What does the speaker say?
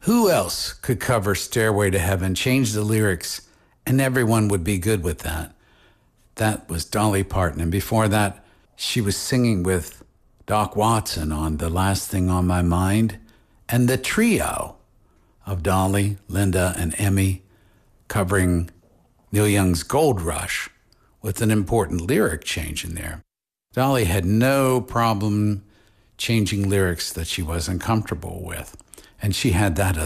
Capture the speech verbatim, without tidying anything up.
Who else could cover Stairway to Heaven, change the lyrics, and everyone would be good with that? That was Dolly Parton. And before that, she was singing with Doc Watson on The Last Thing on My Mind. And the trio of Dolly, Linda, and Emmy covering Neil Young's Gold Rush with an important lyric change in there. Dolly had no problem changing lyrics that she wasn't comfortable with. And she had that